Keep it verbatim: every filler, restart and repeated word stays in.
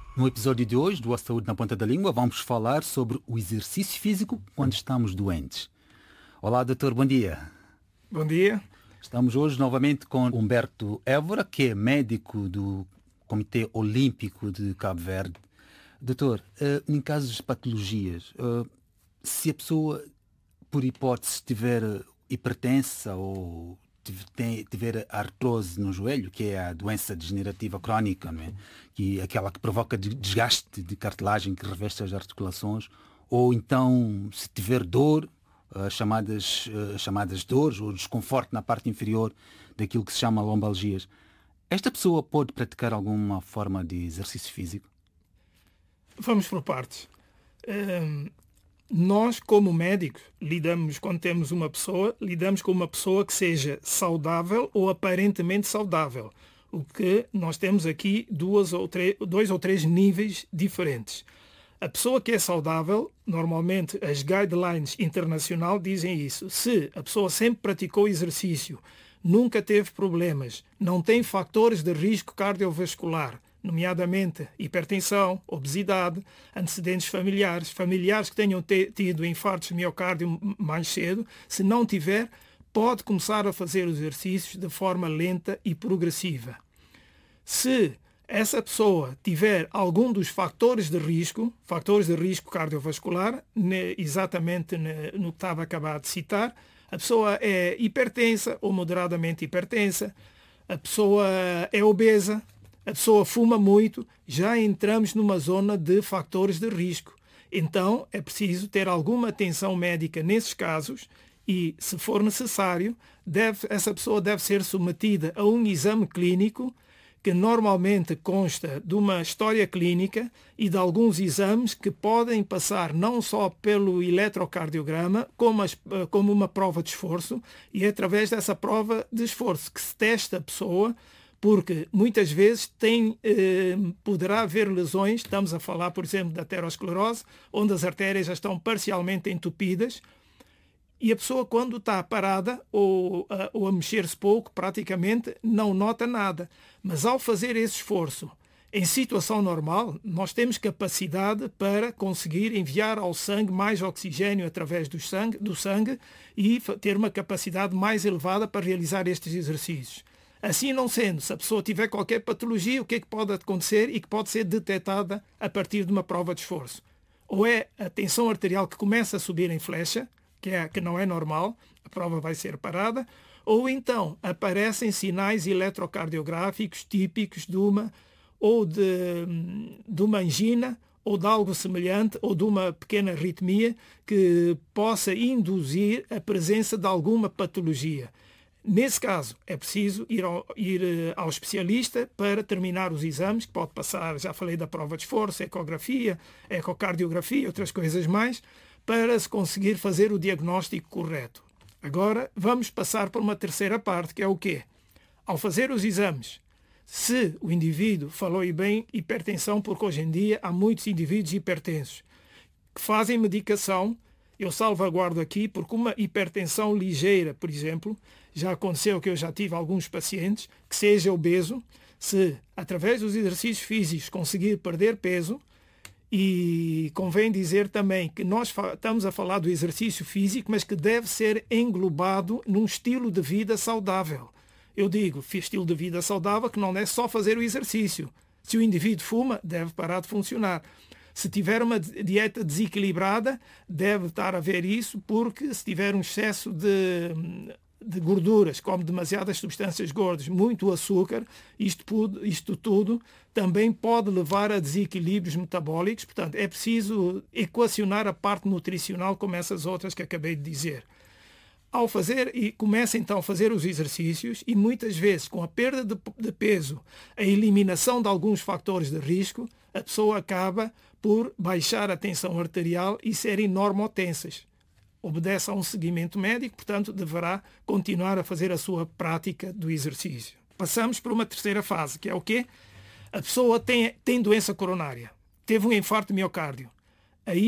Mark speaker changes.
Speaker 1: No episódio de hoje do A Saúde na Ponta da Língua, vamos falar sobre o exercício físico quando estamos doentes. Olá, doutor, bom dia.
Speaker 2: Bom dia.
Speaker 1: Estamos hoje novamente com Humberto Évora, que é médico do Comitê Olímpico de Cabo Verde. Doutor, em casos de patologias, se a pessoa, por hipótese, tiver hipertensa ou tiver artrose no joelho, que é a doença degenerativa crónica, não é? Que é aquela que provoca desgaste de cartilagem que reveste as articulações, ou então se tiver dor, as chamadas, as chamadas dores ou desconforto na parte inferior daquilo que se chama lombalgias, esta pessoa pode praticar alguma forma de exercício físico?
Speaker 2: Vamos por partes. Um... Nós, como médicos, lidamos, quando temos uma pessoa, lidamos com uma pessoa que seja saudável ou aparentemente saudável. O que nós temos aqui duas ou três, dois ou três níveis diferentes. A pessoa que é saudável, normalmente as guidelines internacional dizem isso. Se a pessoa sempre praticou exercício, nunca teve problemas, não tem fatores de risco cardiovascular, nomeadamente hipertensão, obesidade, antecedentes familiares, familiares que tenham tido infartos de miocárdio mais cedo, se não tiver, pode começar a fazer os exercícios de forma lenta e progressiva. Se essa pessoa tiver algum dos fatores de risco, fatores de risco cardiovascular, exatamente no que estava acabado de citar, a pessoa é hipertensa ou moderadamente hipertensa, a pessoa é obesa, a pessoa fuma muito, já entramos numa zona de fatores de risco. Então, é preciso ter alguma atenção médica nesses casos e, se for necessário, deve, essa pessoa deve ser submetida a um exame clínico que normalmente consta de uma história clínica e de alguns exames que podem passar não só pelo eletrocardiograma, como, as, como uma prova de esforço, e é através dessa prova de esforço que se testa a pessoa, porque muitas vezes tem, eh, poderá haver lesões, estamos a falar, por exemplo, da aterosclerose, onde as artérias já estão parcialmente entupidas, e a pessoa, quando está parada ou, a, ou a mexer-se pouco, praticamente não nota nada. Mas ao fazer esse esforço, em situação normal, nós temos capacidade para conseguir enviar ao sangue mais oxigênio através do sangue, do sangue e ter uma capacidade mais elevada para realizar estes exercícios. Assim não sendo, se a pessoa tiver qualquer patologia, o que é que pode acontecer e que pode ser detectada a partir de uma prova de esforço? Ou é a tensão arterial que começa a subir em flecha, que, é, que não é normal, a prova vai ser parada, ou então aparecem sinais eletrocardiográficos típicos de uma, ou de, de uma angina, ou de algo semelhante, ou de uma pequena arritmia que possa induzir a presença de alguma patologia. Nesse caso, é preciso ir ao, ir ao especialista para terminar os exames, que pode passar, já falei da prova de esforço, ecografia, ecocardiografia, outras coisas mais, para se conseguir fazer o diagnóstico correto. Agora, vamos passar por uma terceira parte, que é o quê? Ao fazer os exames, se o indivíduo, falou e bem, hipertensão, porque hoje em dia há muitos indivíduos hipertensos que fazem medicação. Eu salvaguardo aqui porque uma hipertensão ligeira, por exemplo, já aconteceu que eu já tive alguns pacientes que seja obeso, se através dos exercícios físicos conseguir perder peso, e convém dizer também que nós estamos a falar do exercício físico, mas que deve ser englobado num estilo de vida saudável. Eu digo, estilo de vida saudável que não é só fazer o exercício. Se o indivíduo fuma, deve parar de funcionar. Se tiver uma dieta desequilibrada, deve estar a ver isso, porque se tiver um excesso de, de gorduras, come demasiadas substâncias gordas, muito açúcar, isto, isto tudo também pode levar a desequilíbrios metabólicos. Portanto, é preciso equacionar a parte nutricional como essas outras que acabei de dizer. Ao fazer, e começa então a fazer os exercícios, e muitas vezes com a perda de, de peso, a eliminação de alguns fatores de risco, a pessoa acaba por baixar a tensão arterial e serem normotensas. Obedece a um seguimento médico, portanto, deverá continuar a fazer a sua prática do exercício. Passamos para uma terceira fase, que é o quê? A pessoa tem, tem doença coronária, teve um infarto de miocárdio.